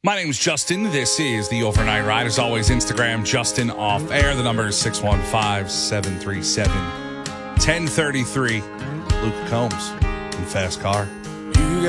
My name is Justin. This is the Overnight Ride. As always, Instagram, Justin Off Air. The number is 615-737-1033. Luke Combs in Fast Car.